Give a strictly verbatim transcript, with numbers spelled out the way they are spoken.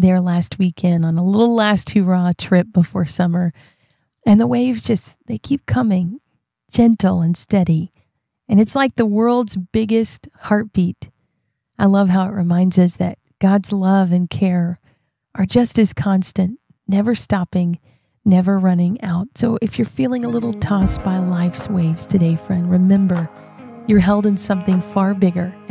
there last weekend on a little last hurrah trip before summer. And the waves just, they keep coming, gentle and steady. And it's like the world's biggest heartbeat. I love how it reminds us that God's love and care are just as constant, never stopping, never running out. So if you're feeling a little tossed by life's waves today, friend, remember you're held in something far bigger